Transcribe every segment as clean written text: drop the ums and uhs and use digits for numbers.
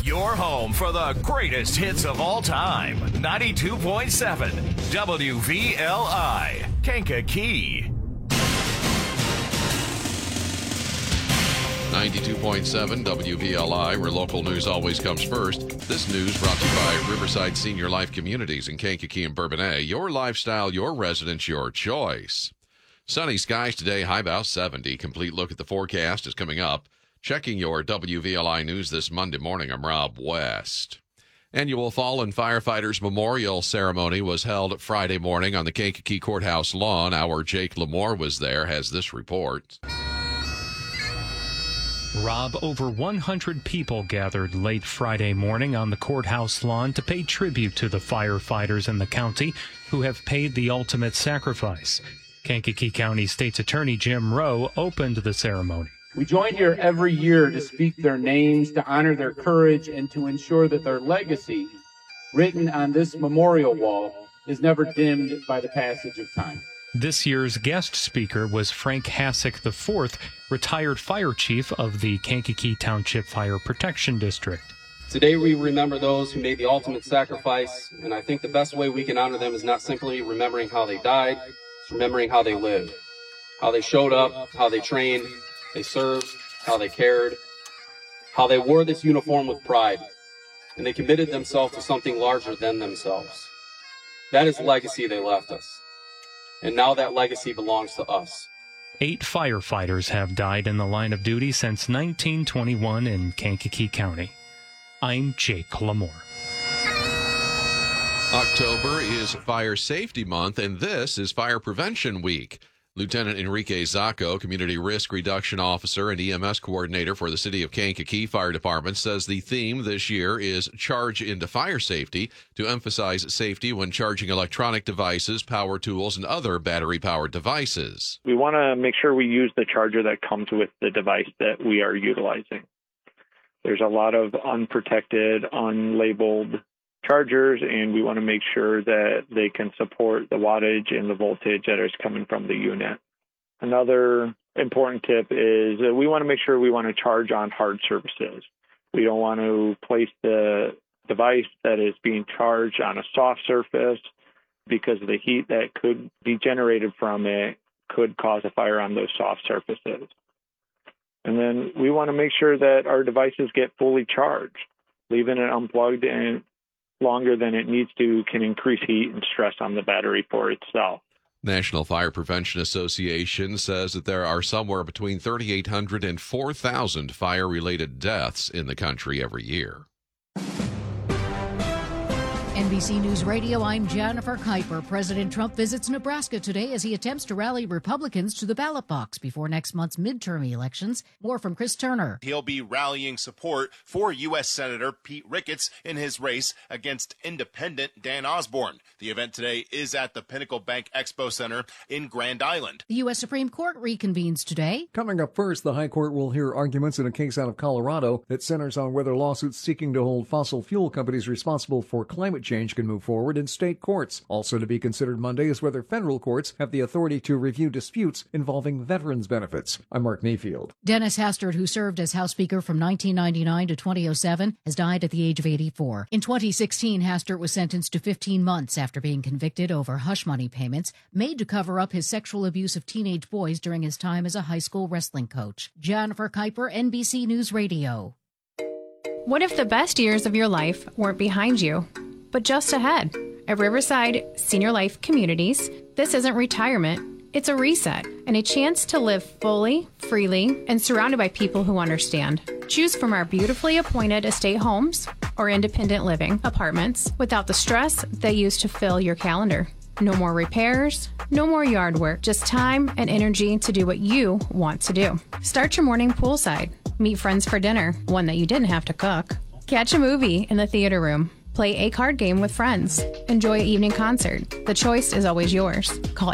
Your home for the greatest hits of all time. 92.7 WVLI, Kankakee. 92.7 WVLI, where local news always comes first. This news brought to you by Riverside Senior Life Communities in Kankakee and Bourbonnais. Your lifestyle, your residence, your choice. Sunny skies today, high about 70. Complete look at the forecast is coming up. Checking your WVLI news this Monday morning, I'm Rob West. Annual Fallen Firefighters Memorial Ceremony was held Friday morning on the Kankakee Courthouse lawn. Our Jake Lamore was there, has this report. Rob, over 100 people gathered late Friday morning on the courthouse lawn to pay tribute to the firefighters in the county who have paid the ultimate sacrifice. Kankakee County State's Attorney Jim Rowe opened the ceremony. We join here every year to speak their names, to honor their courage, and to ensure that their legacy, written on this memorial wall, is never dimmed by the passage of time. This year's guest speaker was Frank Hassick IV, retired fire chief of the Kankakee Township Fire Protection District. Today we remember those who made the ultimate sacrifice, and I think the best way we can honor them is not simply remembering how they died, it's remembering how they lived, how they showed up, how they trained, they served, how they cared, how they wore this uniform with pride, and they committed themselves to something larger than themselves. That is the legacy they left us. And now that legacy belongs to us. 8 firefighters have died in the line of duty since 1921 in Kankakee County. I'm Jake Lamore. October is Fire Safety Month, and this is Fire Prevention Week. Lieutenant Enrique Zacco, Community Risk Reduction Officer and EMS Coordinator for the City of Kankakee Fire Department, says the theme this year is Charge into Fire Safety to emphasize safety when charging electronic devices, power tools, and other battery-powered devices. We want to make sure we use the charger that comes with the device that we are utilizing. There's a lot of unprotected, unlabeled chargers, and we want to make sure that they can support the wattage and the voltage that is coming from the unit. Another important tip is that we want to make sure we want to charge on hard surfaces. We don't want to place the device that is being charged on a soft surface because the heat that could be generated from it could cause a fire on those soft surfaces. And then we want to make sure that our devices get fully charged. Leaving it unplugged and longer than it needs to can increase heat and stress on the battery for itself. National Fire Prevention Association says that there are somewhere between 3,800 and 4,000 fire-related deaths in the country every year. NBC News Radio, I'm Jennifer Kuiper. President Trump visits Nebraska today as he attempts to rally Republicans to the ballot box before next month's midterm elections. More from Chris Turner. He'll be rallying support for U.S. Senator Pete Ricketts in his race against independent Dan Osborne. The event today is at the Pinnacle Bank Expo Center in Grand Island. The U.S. Supreme Court reconvenes today. Coming up first, the High Court will hear arguments in a case out of Colorado that centers on whether lawsuits seeking to hold fossil fuel companies responsible for climate change can move forward in state courts. Also to be considered Monday is whether federal courts have the authority to review disputes involving veterans' benefits. I'm Mark Mayfield. Dennis Hastert, who served as House Speaker from 1999 to 2007, has died at the age of 84. In 2016, Hastert was sentenced to 15 months after being convicted over hush money payments made to cover up his sexual abuse of teenage boys during his time as a high school wrestling coach. Jennifer Kuiper, NBC News Radio. What if the best years of your life weren't behind you, but just ahead? At Riverside Senior Life Communities, this isn't retirement, it's a reset and a chance to live fully, freely, and surrounded by people who understand. Choose from our beautifully appointed estate homes or independent living apartments without the stress they used to fill your calendar. No more repairs, no more yard work, just time and energy to do what you want to do. Start your morning poolside, meet friends for dinner, one that you didn't have to cook. Catch a movie in the theater room. Play a card game with friends. Enjoy an evening concert. The choice is always yours. Call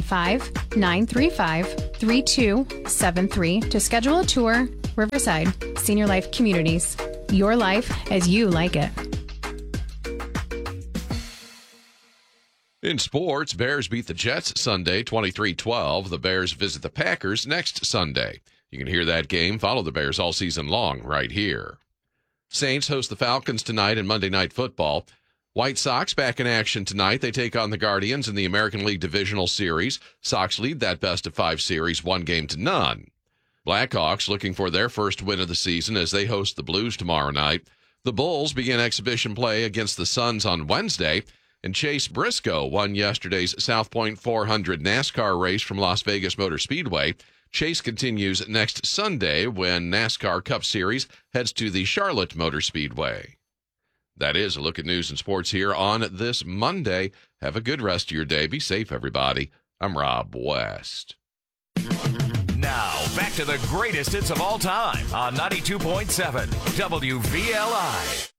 815-935-3273 to schedule a tour. Riverside Senior Life Communities. Your life as you like it. In sports, Bears beat the Jets Sunday 23-12. The Bears visit the Packers next Sunday. You can hear that game, follow the Bears all season long right here. Saints host the Falcons tonight in Monday Night Football. White Sox back in action tonight. They take on the Guardians in the American League Divisional Series. Sox lead that best-of-5 series 1-0. Blackhawks looking for their first win of the season as they host the Blues tomorrow night. The Bulls begin exhibition play against the Suns on Wednesday, and Chase Briscoe won yesterday's South Point 400 NASCAR race from Las Vegas Motor Speedway. Chase continues next Sunday when NASCAR Cup Series heads to the Charlotte Motor Speedway. That is a look at news and sports here on this Monday. Have a good rest of your day. Be safe, everybody. I'm Rob West. Now, back to the greatest hits of all time on 92.7 WVLI.